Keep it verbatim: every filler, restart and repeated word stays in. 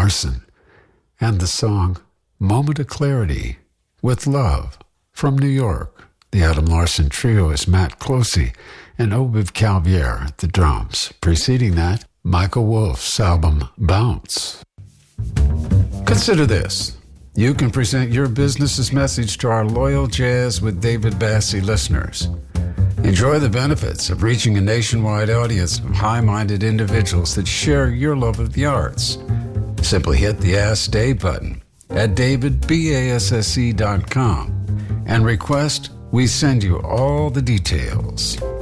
Larson, and the song Moment of Clarity with Love from New York. The Adam Larson Trio is Matt Closey and Obiv Calvier at the drums. Preceding that, Michael Wolff's album Bounce. Consider this. You can present your business's message to our loyal Jazz with David Bassie listeners. Enjoy the benefits of reaching a nationwide audience of high-minded individuals that share your love of the arts. Simply hit the Ask Dave button at david basse dot com and request we send you all the details.